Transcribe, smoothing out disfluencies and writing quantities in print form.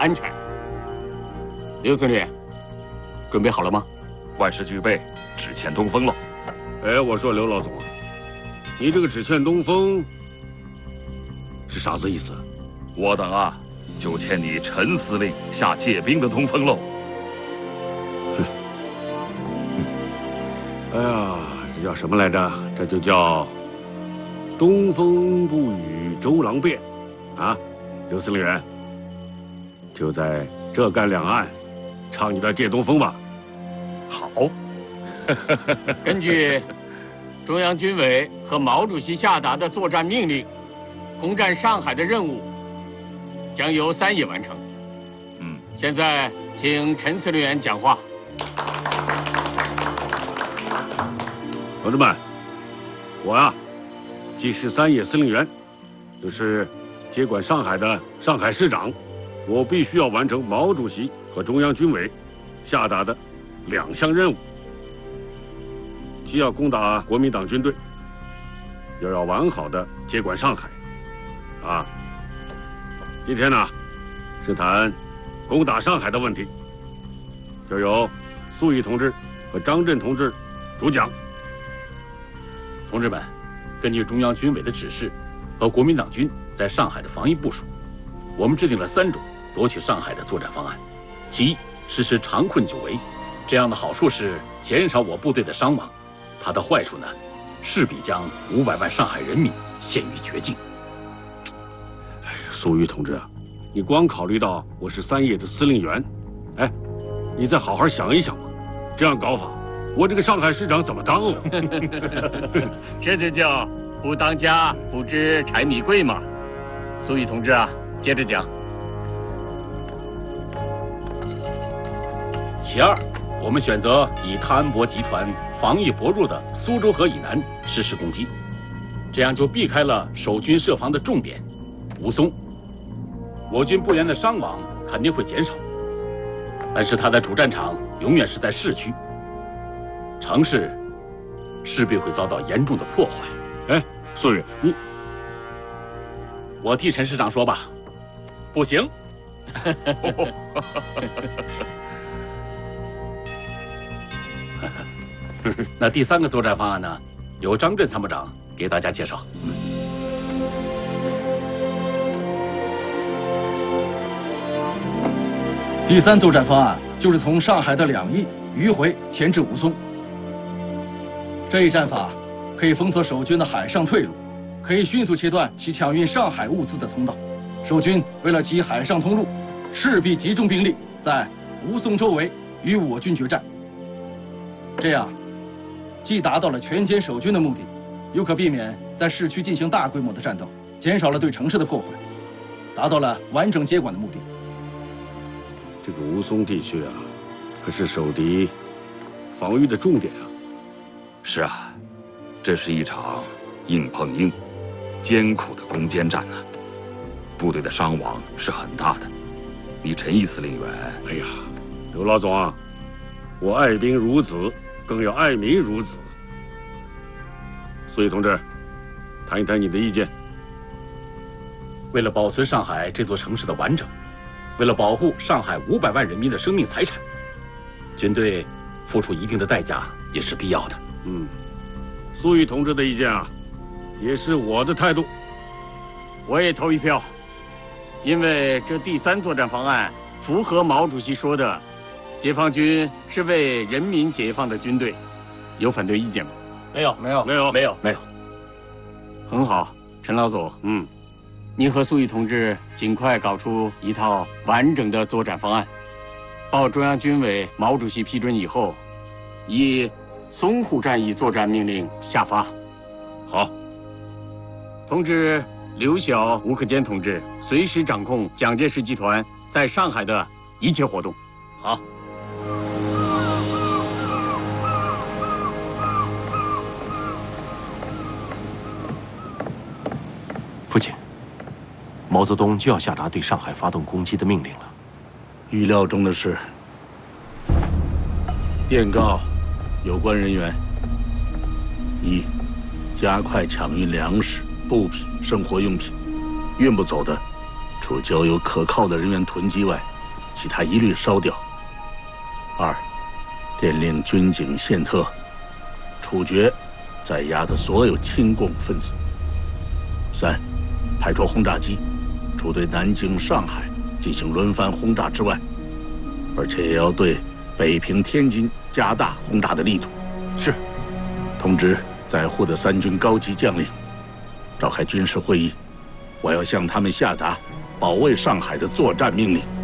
安全。刘司令，准备好了吗？ 万事俱备，只欠东风喽。 哎，我说刘老总，你这个只欠东风是啥子意思？ 我等啊，就欠你陈司令下借兵的东风喽。 哎呀，这叫什么来着？这就叫东风不与周郎便啊！刘司令员，就在浙赣两岸唱你的借东风吧。 好。 根据中央军委和毛主席下达的作战命令，攻占上海的任务将由3野完成。现在请陈司令员讲话。 同志们，我呀，既是3野司令员，又是接管上海的上海市长，我必须要完成毛主席和中央军委下达的2项任务。既要攻打国民党军队，又要完好的接管上海。啊，今天呢，是谈攻打上海的问题，就由粟裕同志和张震同志主讲。 同志们，根据中央军委的指示和国民党军在上海的防疫部署，我们制定了3种夺取上海的作战方案。其一，实施长困久围，这样的好处是减少我部队的伤亡。它的坏处呢，势必将500万上海人民陷于绝境。 粟裕同志啊，你光考虑到我是3野的司令员，哎，你再好好想一想嘛。这样搞法，我这个上海市长怎么当啊？ 这就叫不当家不知柴米贵嘛。粟裕同志啊，接着讲。 其二，我们选择以汤恩伯集团防御薄弱的苏州河以南实施攻击，这样就避开了守军设防的重点吴淞。我军部员的伤亡肯定会减少，但是他的主战场永远是在市区，城市势必会遭到严重的破坏。 哎，粟裕， 我替陈师长说吧，不行。那第3个作战方案呢，由张震参谋长给大家介绍。 第3作战方案就是从上海的2翼迂回前至吴淞。这一战法可以封锁守军的海上退路，可以迅速切断其抢运上海物资的通道。守军为了其海上通路，势必集中兵力在吴淞周围与我军决战。这样，既达到了全歼守军的目的，又可避免在市区进行大规模的战斗，减少了对城市的破坏，达到了完整接管的目的。 这个吴淞地区啊，可是守敌防御的重点啊。 是啊，这是一场硬碰硬、艰苦的攻坚战啊，部队的伤亡是很大的。你陈毅司令员， 哎呀，刘老总啊，我爱兵如子，更要爱民如子。粟裕同志，谈一谈你的意见。 为了保存上海这座城市的完整，为了保护上海500万人民的生命财产，军队付出一定的代价也是必要的。 粟裕同志的意见啊，也是我的态度。 我也投一票，因为这第3作战方案符合毛主席说的，解放军是为人民解放的军队。有反对意见吗？ 没有， 没有。 很好，陈老总，你和粟裕同志尽快搞出一套完整的作战方案，报中央军委毛主席批准以后，以淞沪战役作战命令下发。 好。 通知刘晓、吴克坚同志随时掌控蒋介石集团在上海的一切活动。 好。 父亲，毛泽东就要下达对上海发动攻击的命令了。 预料中的事。电告有关人员：一，加快抢运粮食、物品、生活用品，运不走的，除交由可靠的人员囤积外， 其他一律烧掉。2. 电令军警宪特，处决在押的所有亲共分子。3. 派出轰炸机，除对南京、上海进行轮番轰炸之外，而且也要对北平、天津加大轰炸的力度。 是。 通知在沪的3军高级将领，召开军事会议，我要向他们下达保卫上海的作战命令。